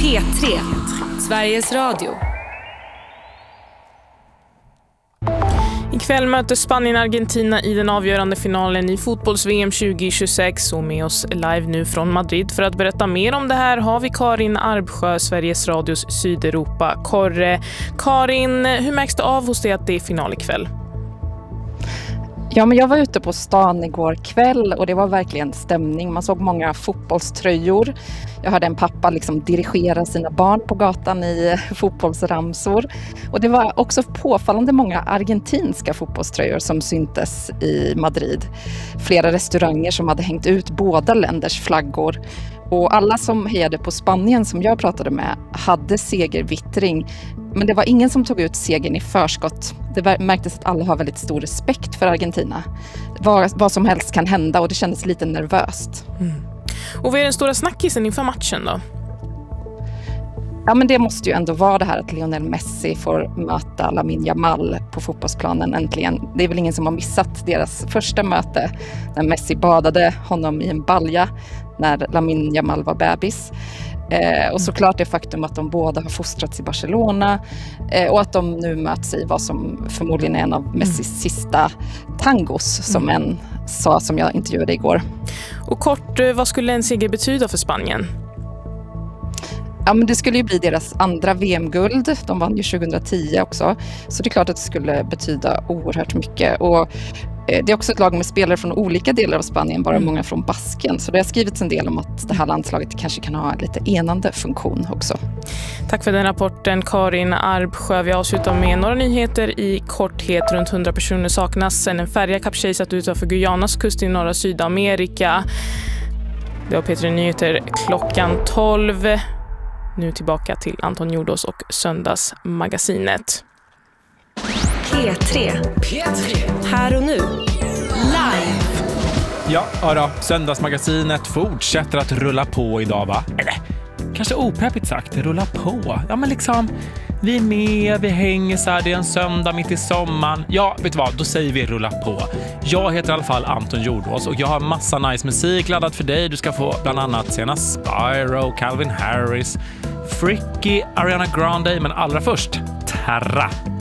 P3, Sveriges Radio. Ikväll möter Spanien Argentina i den avgörande finalen i fotbolls-VM 2026 och med oss live nu från Madrid för att berätta mer om det här har vi Karin Arbsjö, Sveriges Radios Sydeuropa-korre. Karin, hur märks det av hos dig att det är final ikväll? Ja, men jag var ute på stan igår kväll och det var verkligen stämning. Man såg många fotbollströjor. Jag hörde en pappa dirigera sina barn på gatan i fotbollsramsor. Och det var också påfallande många argentinska fotbollströjor som syntes i Madrid. Flera restauranger som hade hängt ut båda länders flaggor. Och alla som hejade på Spanien som jag pratade med hade segervittring. Men det var ingen som tog ut segern i förskott. Det märktes att alla har väldigt stor respekt för Argentina. Vad som helst kan hända och det kändes lite nervöst. Och vad är den stora snackisen inför matchen då? Ja, men det måste ju ändå vara det här att Lionel Messi får möta Lamine Yamal på fotbollsplanen äntligen. Det är väl ingen som har missat deras första möte när Messi badade honom i en balja när Lamine Yamal var bebis. Och såklart det faktum att de båda har fostrats i Barcelona och att de nu möts i vad som förmodligen är en av Messis sista tangos som en sa som jag intervjuade igår. Och kort, vad skulle en seger betyda för Spanien? Ja, men det skulle ju bli deras andra VM-guld. De vann ju 2010 också. Så det är klart att det skulle betyda oerhört mycket. Och det är också ett lag med spelare från olika delar av Spanien, bara många från Basken. Så det har skrivits en del om att det här landslaget kanske kan ha en lite enande funktion också. Tack för den rapporten, Karin Arbsjö. Vi avslutar med några nyheter i korthet. Runt 100 personer saknas sen en färja kapsejsat utanför Guyanas kust i norra Sydamerika. Det var P3 Nyheter klockan 12. Nu tillbaka till Anton Jordås och Söndagsmagasinet. P3. Här och nu. Live. Ja, då. Söndagsmagasinet fortsätter att rulla på idag, va? Eller, kanske opeppigt sagt, rulla på. Ja, men liksom, vi är med, vi hänger så här, det är en söndag mitt i sommaren. Ja, vet du vad, då säger vi rulla på. Jag heter i alla fall Anton Jordås och jag har massa nice musik laddad för dig. Du ska få bland annat sena Spyro, Calvin Harris, Fricky, Ariana Grande, men allra först, Terra.